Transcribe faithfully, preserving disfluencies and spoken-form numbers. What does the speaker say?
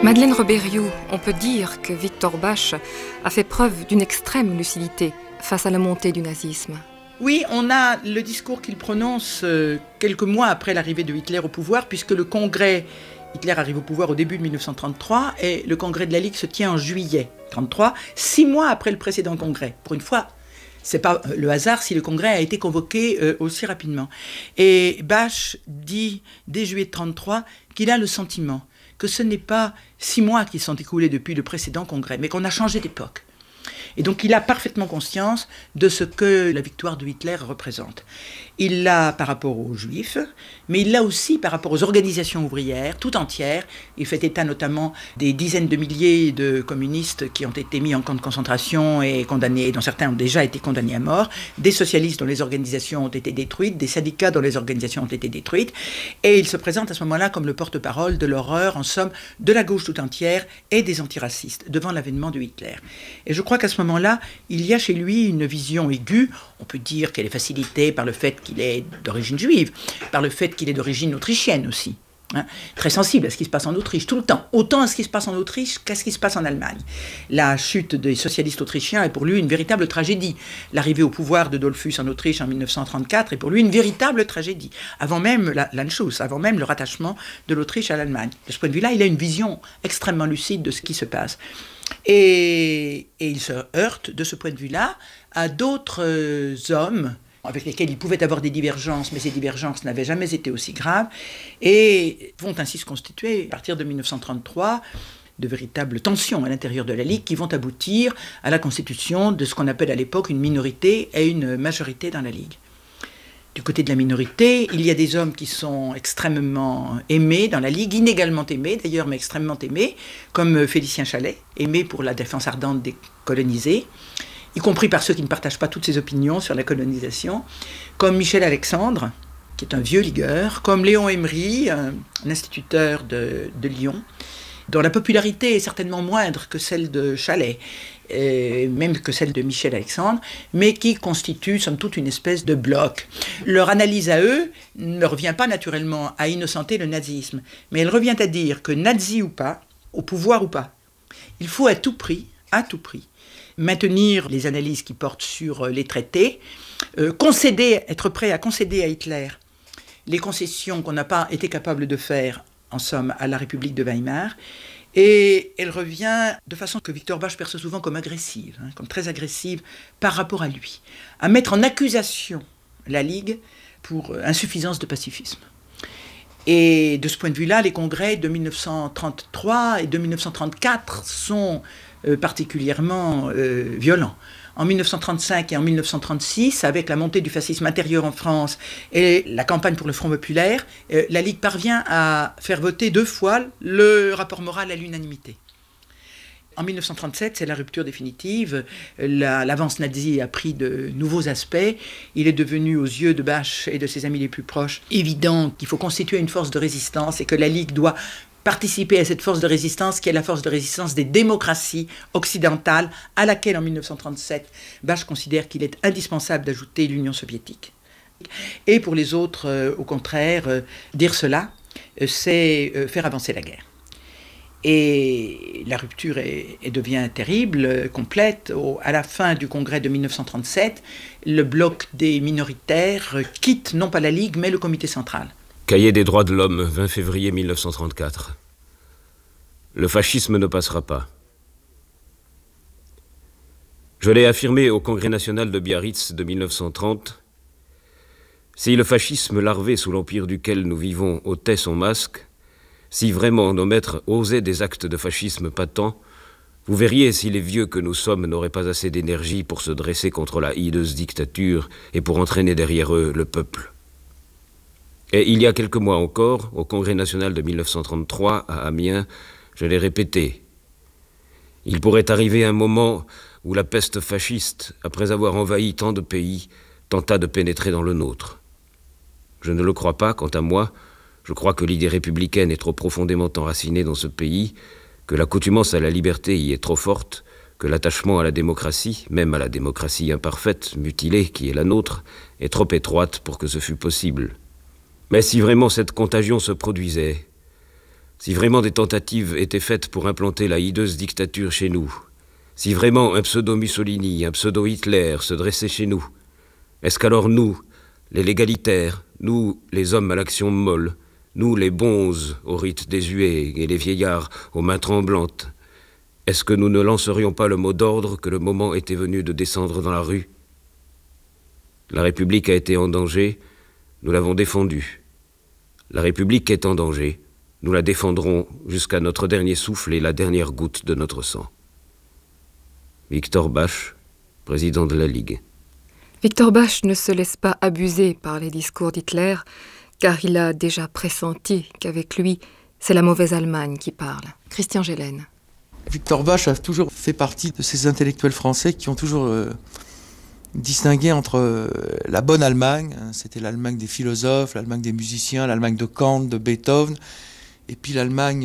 Madeleine Rebériou, on peut dire que Victor Basch a fait preuve d'une extrême lucidité face à la montée du nazisme. Oui, on a le discours qu'il prononce euh, quelques mois après l'arrivée de Hitler au pouvoir, puisque le congrès, Hitler arrive au pouvoir au début de dix-neuf cent trente-trois, et le congrès de la Ligue se tient en juillet trente-trois, six mois après le précédent congrès. Pour une fois, c'est pas le hasard si le congrès a été convoqué euh, aussi rapidement. Et Basch dit, dès juillet trente-trois, qu'il a le sentiment que ce n'est pas six mois qui sont écoulés depuis le précédent congrès, mais qu'on a changé d'époque. Et donc il a parfaitement conscience de ce que la victoire de Hitler représente. Il l'a par rapport aux Juifs, mais il l'a aussi par rapport aux organisations ouvrières tout entières. Il fait état notamment des dizaines de milliers de communistes qui ont été mis en camp de concentration et condamnés, dont certains ont déjà été condamnés à mort, des socialistes dont les organisations ont été détruites, des syndicats dont les organisations ont été détruites. Et il se présente à ce moment-là comme le porte-parole de l'horreur, en somme, de la gauche tout entière et des antiracistes devant l'avènement de Hitler. Et je crois qu'à ce moment-là, il y a chez lui une vision aiguë. On peut dire qu'elle est facilitée par le fait qu'il est d'origine juive, par le fait qu'il est d'origine autrichienne aussi. Hein, très sensible à ce qui se passe en Autriche, tout le temps. Autant à ce qui se passe en Autriche qu'à ce qui se passe en Allemagne. La chute des socialistes autrichiens est pour lui une véritable tragédie. L'arrivée au pouvoir de Dollfuss en Autriche en dix-neuf cent trente-quatre est pour lui une véritable tragédie. Avant même la, l'Anschluss, avant même le rattachement de l'Autriche à l'Allemagne. De ce point de vue-là, il a une vision extrêmement lucide de ce qui se passe. Et, et il se heurte, de ce point de vue-là, à d'autres euh, hommes avec lesquels il pouvait avoir des divergences, mais ces divergences n'avaient jamais été aussi graves, et vont ainsi se constituer, à partir de dix-neuf cent trente-trois, de véritables tensions à l'intérieur de la Ligue qui vont aboutir à la constitution de ce qu'on appelle à l'époque une minorité et une majorité dans la Ligue. Du côté de la minorité, il y a des hommes qui sont extrêmement aimés dans la Ligue, inégalement aimés d'ailleurs, mais extrêmement aimés, comme Félicien Chalet, aimé pour la défense ardente des colonisés, y compris par ceux qui ne partagent pas toutes ses opinions sur la colonisation, comme Michel Alexandre, qui est un vieux ligueur, comme Léon Emery, un instituteur de, de Lyon, dont la popularité est certainement moindre que celle de Chalet, et même que celle de Michel Alexandre, mais qui constitue, somme toute, une espèce de bloc. Leur analyse à eux ne revient pas naturellement à innocenter le nazisme, mais elle revient à dire que nazi ou pas, au pouvoir ou pas, il faut à tout prix, à tout prix, maintenir les analyses qui portent sur les traités, euh, concéder, être prêt à concéder à Hitler les concessions qu'on n'a pas été capable de faire, en somme, à la République de Weimar. Et elle revient de façon que Victor Basch perçoit souvent comme agressive, hein, comme très agressive par rapport à lui, à mettre en accusation la Ligue pour insuffisance de pacifisme. Et de ce point de vue-là, les congrès de dix-neuf cent trente-trois et de dix-neuf cent trente-quatre sont euh, particulièrement euh, violents. En dix-neuf cent trente-cinq et en dix-neuf cent trente-six, avec la montée du fascisme intérieur en France et la campagne pour le Front populaire, euh, la Ligue parvient à faire voter deux fois le rapport moral à l'unanimité. En dix-neuf cent trente-sept, c'est la rupture définitive. La, l'avance nazie a pris de nouveaux aspects. Il est devenu, aux yeux de Basch et de ses amis les plus proches, évident qu'il faut constituer une force de résistance et que la Ligue doit participer à cette force de résistance qui est la force de résistance des démocraties occidentales, à laquelle en dix-neuf cent trente-sept, Basch considère qu'il est indispensable d'ajouter l'Union soviétique. Et pour les autres, euh, au contraire, euh, dire cela, euh, c'est euh, faire avancer la guerre. Et la rupture est, est devient terrible, euh, complète. Au, à la fin du congrès de dix-neuf cent trente-sept, le bloc des minoritaires euh, quitte non pas la Ligue, mais le comité central. Cahier des droits de l'homme, vingt février mille neuf cent trente-quatre. Le fascisme ne passera pas. Je l'ai affirmé au Congrès national de Biarritz de mille neuf cent trente. Si le fascisme larvé sous l'empire duquel nous vivons ôtait son masque, si vraiment nos maîtres osaient des actes de fascisme patents, vous verriez si les vieux que nous sommes n'auraient pas assez d'énergie pour se dresser contre la hideuse dictature et pour entraîner derrière eux le peuple. Et il y a quelques mois encore, au Congrès national de mille neuf cent trente-trois, à Amiens, je l'ai répété. Il pourrait arriver un moment où la peste fasciste, après avoir envahi tant de pays, tenta de pénétrer dans le nôtre. Je ne le crois pas, quant à moi. Je crois que l'idée républicaine est trop profondément enracinée dans ce pays, que l'accoutumance à la liberté y est trop forte, que l'attachement à la démocratie, même à la démocratie imparfaite, mutilée, qui est la nôtre, est trop étroite pour que ce fût possible. Mais si vraiment cette contagion se produisait, Si vraiment des tentatives étaient faites pour implanter la hideuse dictature chez nous, si vraiment un pseudo-Mussolini, un pseudo-Hitler se dressait chez nous, est-ce qu'alors nous, les légalitaires, nous, les hommes à l'action molle, nous, les bonzes aux rites désuets et les vieillards aux mains tremblantes, est-ce que nous ne lancerions pas le mot d'ordre que le moment était venu de descendre dans la rue? La République a été en danger, nous l'avons défendue. La République est en danger, nous la défendrons jusqu'à notre dernier souffle et la dernière goutte de notre sang. Victor Basch, président de la Ligue. Victor Basch ne se laisse pas abuser par les discours d'Hitler, car il a déjà pressenti qu'avec lui, c'est la mauvaise Allemagne qui parle. Christian Gélène. Victor Basch a toujours fait partie de ces intellectuels français qui ont toujours euh, distingué entre euh, la bonne Allemagne, hein, c'était l'Allemagne des philosophes, l'Allemagne des musiciens, l'Allemagne de Kant, de Beethoven, et puis l'Allemagne